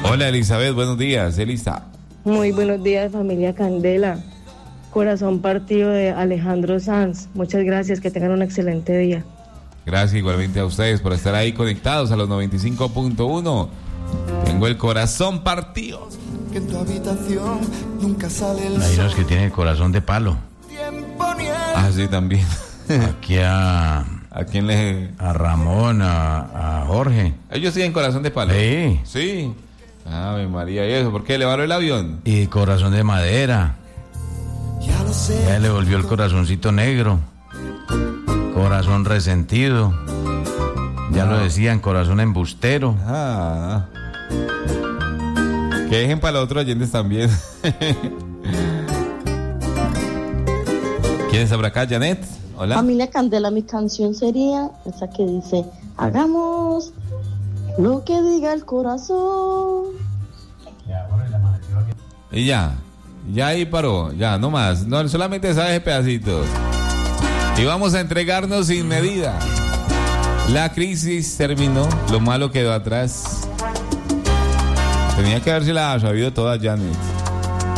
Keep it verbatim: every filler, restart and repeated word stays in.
Hola Elizabeth, buenos días, Elisa. Muy buenos días, familia Candela. Corazón partido de Alejandro Sanz. Muchas gracias, que tengan un excelente día. Gracias igualmente a ustedes por estar ahí conectados a los noventa y cinco punto uno. Tengo el corazón partido. Que en tu habitación nunca sale el Hay sol. unos que tienen el corazón de palo. Ah, sí, también. Aquí a... ¿A quién le...? A Ramón, a, a Jorge. Ellos tienen corazón de palo. Sí. Sí. Ave María, ¿y eso? ¿Por qué le varó el avión? Y corazón de madera. Ya lo sé. Ya le volvió el corazoncito negro. Corazón resentido. Ya lo decían, corazón embustero. Ah. Que dejen para los otros oyentes también. ¿Quién está por acá? Janet. Hola. Familia Candela, mi canción sería esa que dice: hagamos lo que diga el corazón. Y ya. Ya ahí paró. Ya, no más. No, solamente sabes pedacitos. Y vamos a entregarnos sin medida. La crisis terminó. Lo malo quedó atrás. Tenía que haberse la sabido toda Janet.